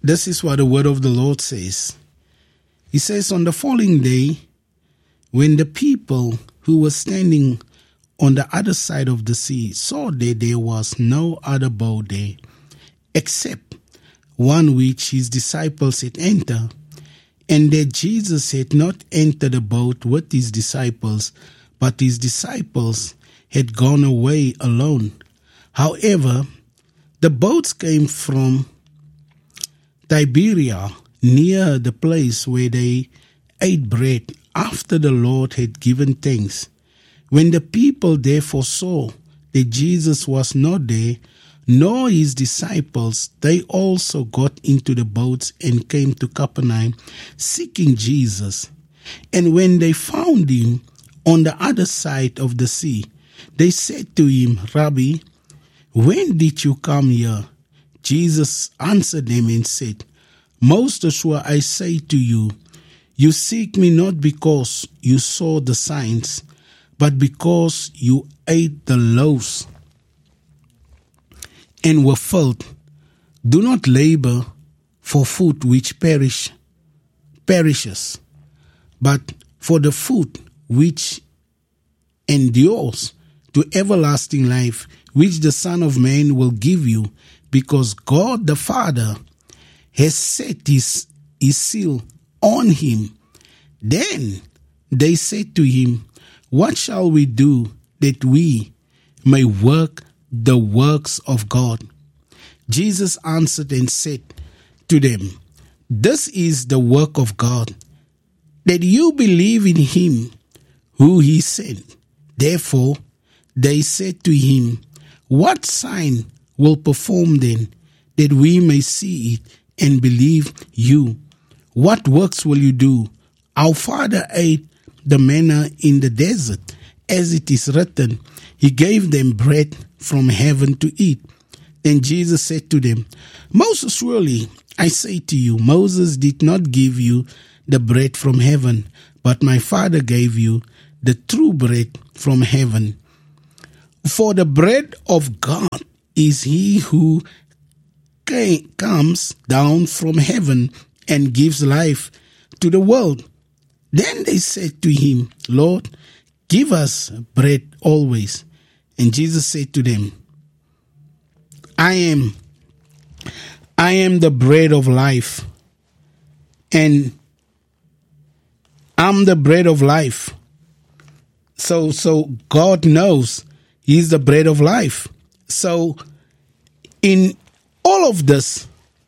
this is what the word of the Lord says. He says, on the following day, when the people who were standing on the other side of the sea saw that there was no other boat there, except one which his disciples had entered, and that Jesus had not entered the boat with his disciples, but his disciples had gone away alone. However, the boats came from Tiberias, near the place where they ate bread after the Lord had given thanks. When the people therefore saw that Jesus was not there, nor his disciples, they also got into the boats and came to Capernaum, seeking Jesus. And when they found him on the other side of the sea, they said to him, Rabbi, when did you come here? Jesus answered them and said, most assuredly I say to you, you seek me not because you saw the signs, but because you ate the loaves and were filled. Do not labor for food which perishes, but for the food which endures to everlasting life, which the Son of Man will give you, because God the Father has set his seal on him. Then they said to him, what shall we do that we may work the works of God? Jesus answered and said to them, this is the work of God, that you believe in him who he sent. Therefore they said to him, what sign will perform then, that we may see it and believe you? What works will you do? Our father ate the manna in the desert, as it is written, he gave them bread from heaven to eat. Then Jesus said to them, most surely I say to you, Moses did not give you the bread from heaven, but my Father gave you the true bread from heaven. For the bread of God is he who comes down from heaven and gives life to the world. Then they said to him, Lord, give us bread always. And Jesus said to them, I am the bread of life, and I'm the bread of life. So God knows he's the bread of life. So in all of this,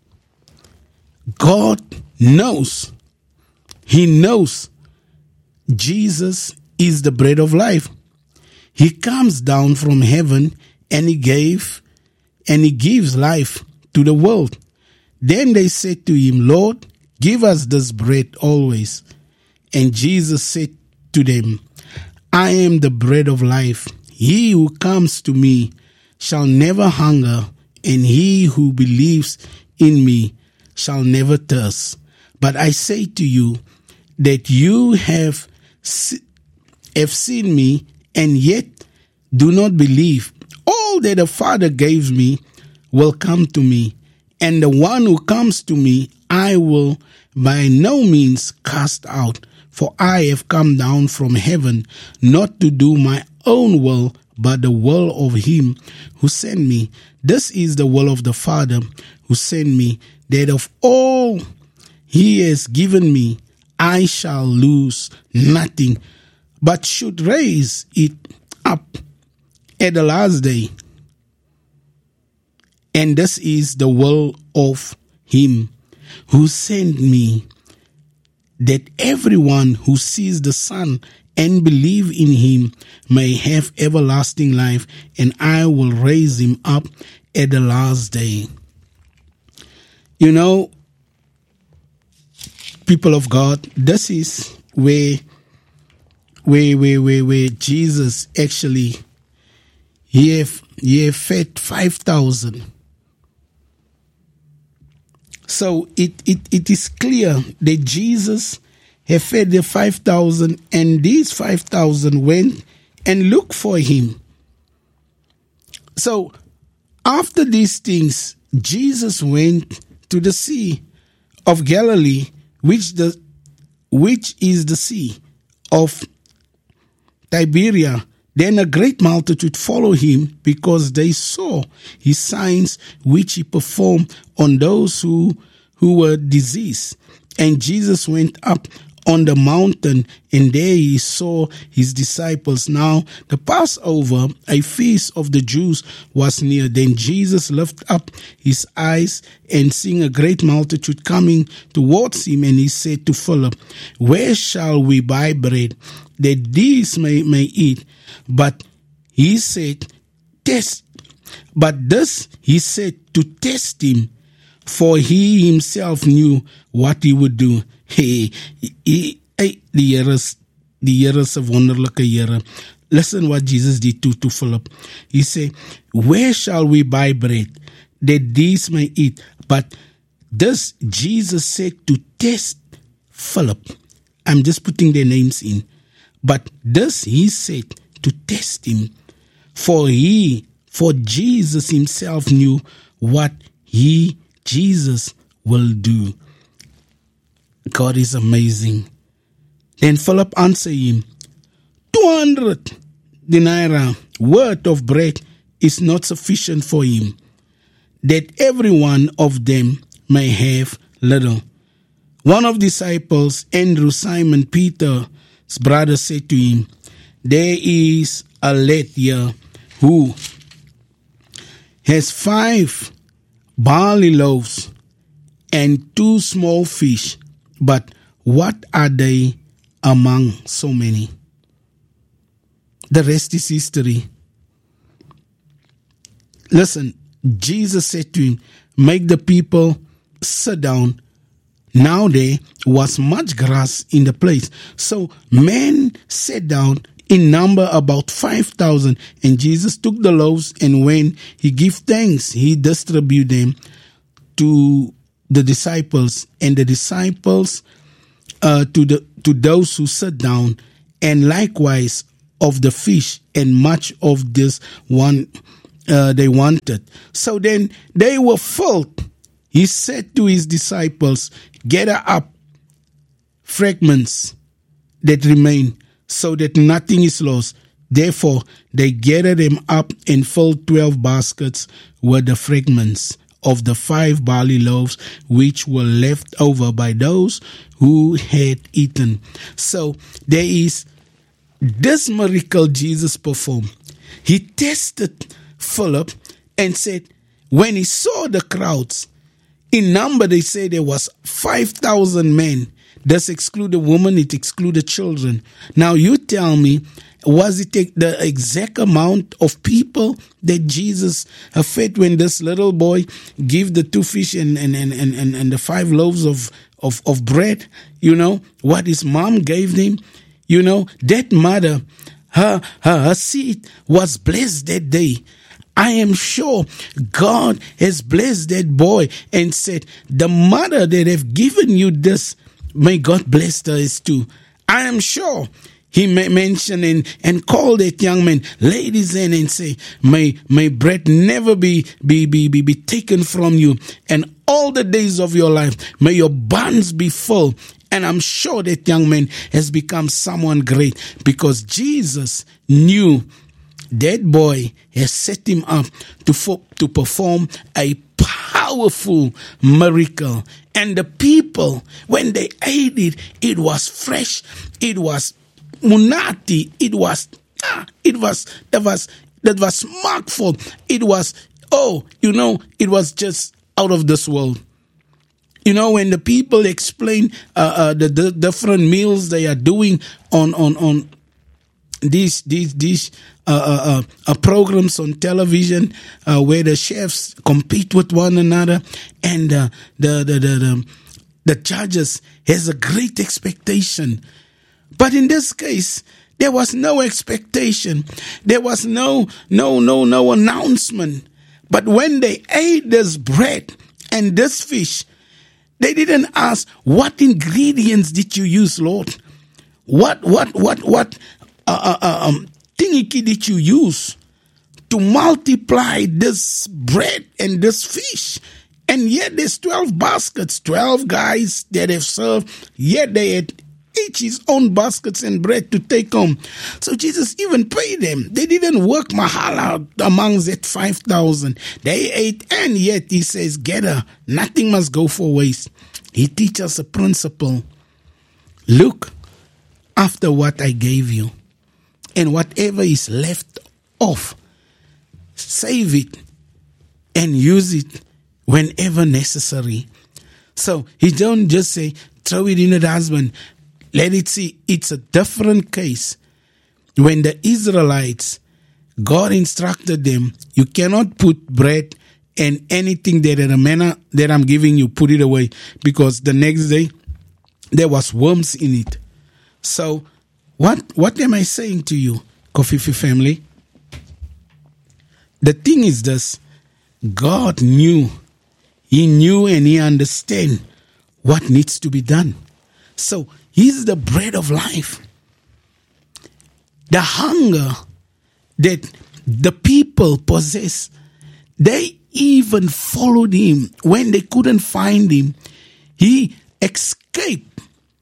God knows. He knows Jesus is the bread of life. He comes down from heaven and he gives life to the world. Then they said to him, Lord, give us this bread always. And Jesus said to them, I am the bread of life. He who comes to me shall never hunger, and he who believes in me shall never thirst. But I say to you that you have seen me, and yet do not believe. All that the Father gave me will come to me, and the one who comes to me I will by no means cast out. For I have come down from heaven not to do my own will, but the will of him who sent me. This is the will of the Father who sent me, that of all he has given me, I shall lose nothing, but should raise it up at the last day. And this is the will of him who sent me, that everyone who sees the Son and believe in him may have everlasting life, and I will raise him up at the last day. You know, people of God, this is where Jesus actually he have fed 5,000. So it is clear that Jesus have fed the 5,000, and these 5,000 went and looked for him. So after these things, Jesus went to the sea of Galilee, which is the sea of Tiberias. Then a great multitude followed him, because they saw his signs which he performed on those who were diseased. And Jesus went up on the mountain, and there he saw his disciples. Now the Passover, a feast of the Jews, was near. Then Jesus lifted up his eyes and seeing a great multitude coming towards him, and he said to Philip, "Where shall we buy bread that these may eat?" But he said, "Test." But this he said to test him, for he himself knew what he would do. Die Here is a wonderlijke Here. Listen what Jesus did to Philip. He said, "Where shall we buy bread that these may eat?" But this Jesus said to test Philip. I'm just putting their names in. But this he said to test him, for Jesus himself knew what Jesus will do. God is amazing. Then Philip answered him, 200 denarii worth of bread is not sufficient for him, that every one of them may have little. One of the disciples, Andrew, Simon Peter's brother, said to him, "There is a lad here who has 5 barley loaves and 2 small fish, but what are they among so many?" The rest is history. Listen, Jesus said to him, "Make the people sit down." Now there was much grass in the place. So men sat down, in number about 5,000. And Jesus took the loaves, and when he gave thanks, he distributed them to the disciples, and the disciples to those who sat down, and likewise of the fish, and much of this one they wanted. So then they were filled. He said to his disciples, "Gather up fragments that remain, so that nothing is lost." Therefore they gathered them up and filled 12 baskets with the fragments of the 5 barley loaves, which were left over by those who had eaten. So there is this miracle Jesus performed. He tested Philip and said, when he saw the crowds, in number they say there was 5,000 men. Does exclude the woman, it excluded children. Now you tell me, was it the exact amount of people that Jesus fed when this little boy gave the 2 fish and the 5 loaves of bread? You know, what his mom gave them? You know, that mother, her seed was blessed that day. I am sure God has blessed that boy and said, the mother that have given you this, may God bless her too. I am sure he may mention and call that young man, ladies, in and say, may bread never be taken from you, and all the days of your life, may your barns be full. And I'm sure that young man has become someone great, because Jesus knew that boy has set him up to perform a powerful miracle. And the people, when they ate it, it was fresh, it was munati, it was smartful, it was, it was just out of this world. You know, when the people explain the different meals they are doing on these programs on television, where the chefs compete with one another, and the judges has a great expectation. But in this case, there was no expectation. There was no announcement. But when they ate this bread and this fish, they didn't ask, what ingredients did you use, Lord? What thingy did you use to multiply this bread and this fish? And yet there's 12 baskets, 12 guys that have served, yet they had each his own baskets and bread to take home. So Jesus even paid them. They didn't work mahala amongst that 5,000. They ate, and yet he says, gather, nothing must go for waste. He teaches a principle. Look after what I gave you, and whatever is left off, save it and use it whenever necessary. So he don't just say, throw it in the husband. Let it see. It's a different case. When the Israelites, God instructed them, you cannot put bread and anything that in a manner that I'm giving you, put it away, because the next day there was worms in it. So what am I saying to you, Kofifi family? The thing is this: God knew. He knew and he understands what needs to be done. So he's the bread of life. The hunger that the people possess, they even followed him when they couldn't find him. He escaped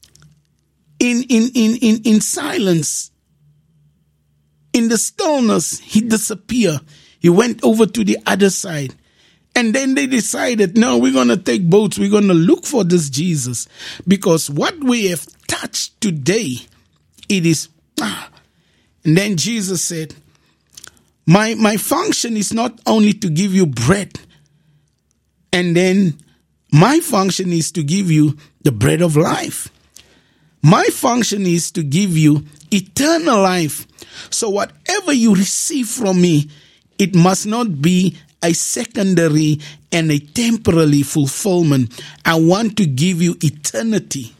in silence. In the stillness, he disappeared. He went over to the other side. And then they decided, no, we're going to take boats. We're going to look for this Jesus. Because what we have touched today, it is... And then Jesus said, my function is not only to give you bread. And then my function is to give you the bread of life. My function is to give you eternal life. So whatever you receive from me, it must not be a secondary and a temporary fulfillment. I want to give you eternity.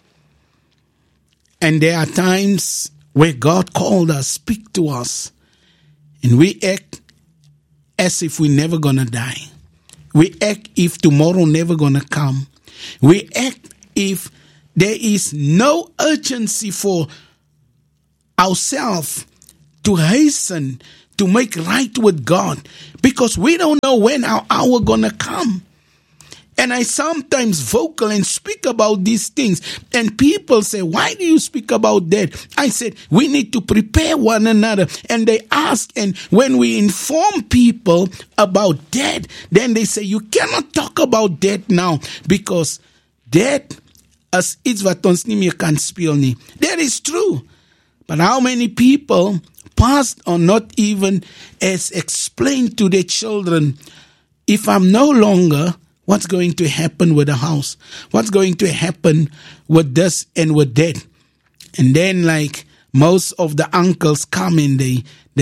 And there are times where God called us, speak to us, and we act as if we're never going to die. We act if tomorrow never going to come. We act if there is no urgency for ourselves to hasten to make right with God, because we don't know when our hour gonna come. And I sometimes vocal and speak about these things, and people say, why do you speak about that? I said, we need to prepare one another. And they ask, and when we inform people about that, then they say, you cannot talk about that now, because that is iets wat ons nie meer kan speel nie. That is true. But how many people past or not even as explained to their children, if I'm no longer, what's going to happen with the house? What's going to happen with this and with that? And then like most of the uncles come in, they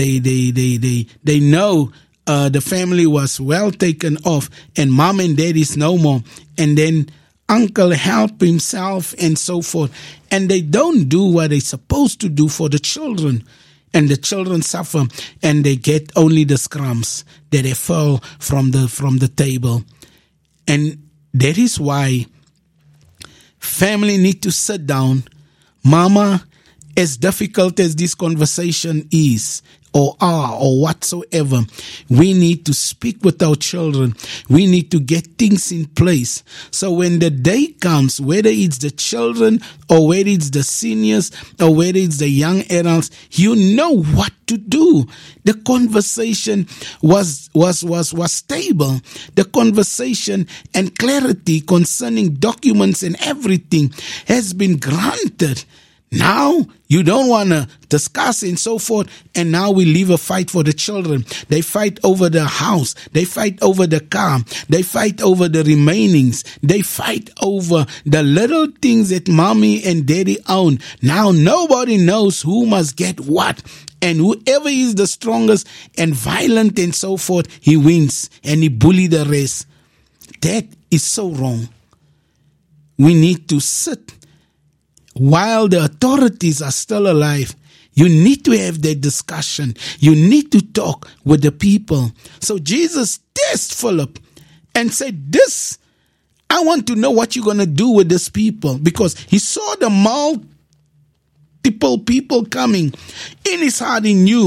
know the family was well taken off and mom and dad is no more. And then uncle help himself and so forth. And they don't do what they're supposed to do for the children. And the children suffer, and they get only the scrums that they fall from the table. And that is why family need to sit down. Mama, as difficult as this conversation is, or are, or whatsoever, we need to speak with our children. We need to get things in place. So when the day comes, whether it's the children or whether it's the seniors or whether it's the young adults, you know what to do. The conversation was stable. The conversation and clarity concerning documents and everything has been granted. Now, you don't want to discuss and so forth, and now we leave a fight for the children. They fight over the house. They fight over the car. They fight over the remainings. They fight over the little things that mommy and daddy own. Now, nobody knows who must get what, and whoever is the strongest and violent and so forth, he wins, and he bully the rest. That is so wrong. We need to sit. While the authorities are still alive, you need to have that discussion. You need to talk with the people. So Jesus tested Philip and said, I want to know what you're going to do with these people, because he saw the multiple people coming. In his heart, he knew,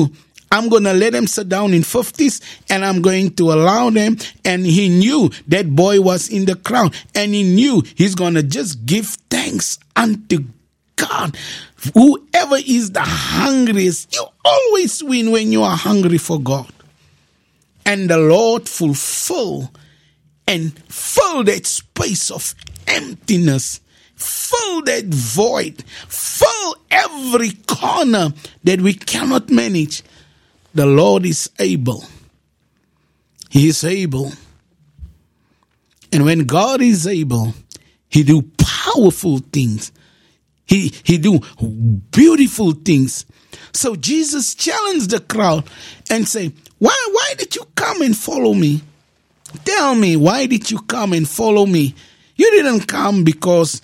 I'm going to let them sit down in 50s and I'm going to allow them. And he knew that boy was in the crowd and he knew he's going to just give thanks unto God. Whoever is the hungriest, you always win when you are hungry for God. And the Lord fulfill and fill that space of emptiness. Fill that void. Fill every corner that we cannot manage. The Lord is able. He is able. And when God is able, He do powerful things. He do beautiful things. So Jesus challenged the crowd and say, why did you come and follow me? Tell me, why did you come and follow me? You didn't come because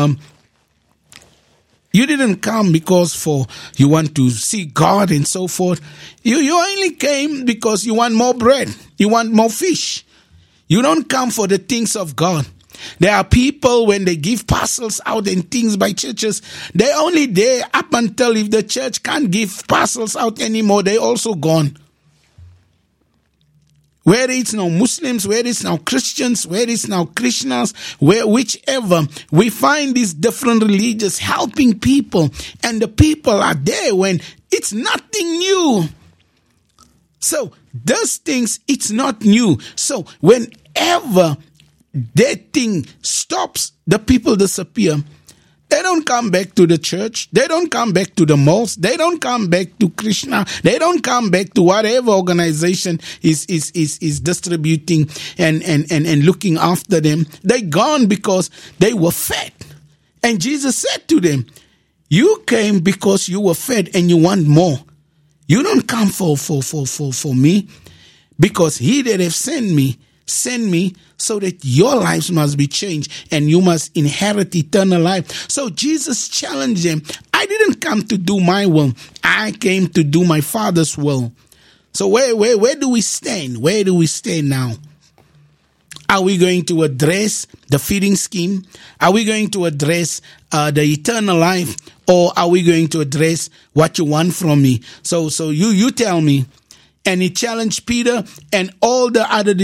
for you want to see God and so forth. You only came because you want more bread. You want more fish. You don't come for the things of God. There are people, when they give parcels out and things by churches, they're only there up until if the church can't give parcels out anymore, they're also gone. Whether it's now Muslims, whether it's now Christians, whether it's now Krishnas, whichever, we find these different religions helping people, and the people are there when it's nothing new. So those things, it's not new. So whenever that thing stops, the people disappear. They don't come back to the church. They don't come back to the mosque. They don't come back to Krishna. They don't come back to whatever organization is distributing and looking after them. They're gone because they were fed. And Jesus said to them, you came because you were fed and you want more. You don't come for me, because He that have sent me so that your lives must be changed and you must inherit eternal life. So Jesus challenged them. I didn't come to do my will. I came to do my Father's will. So where do we stand? Where do we stand now? Are we going to address the feeding scheme? Are we going to address the eternal life? Or are we going to address what you want from me? So you tell me. And He challenged Peter and all the other